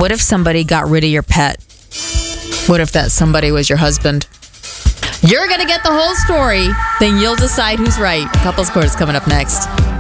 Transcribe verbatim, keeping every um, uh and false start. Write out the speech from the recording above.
What if somebody got rid of your pet? What if that somebody was your husband? You're going to get the whole story. Then you'll decide who's right. Couples Court is coming up next.